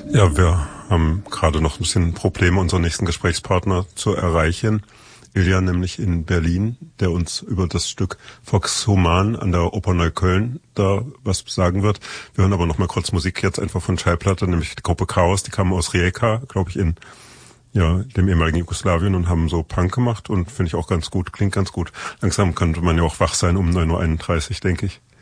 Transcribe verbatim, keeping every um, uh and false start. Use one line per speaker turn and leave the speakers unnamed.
Ja, wir haben gerade noch ein bisschen Probleme, unseren nächsten Gesprächspartner zu erreichen. Ilja nämlich in Berlin, der uns über das Stück Vox Human an der Oper Neukölln da was sagen wird. Wir hören aber noch mal kurz Musik jetzt einfach von Schallplatte, nämlich die Gruppe Chaos, die kam aus Rijeka, glaube ich, in ja dem ehemaligen Jugoslawien und haben so Punk gemacht und finde ich auch ganz gut, klingt ganz gut. Langsam könnte man ja auch wach sein um neun Uhr einunddreißig, denke ich.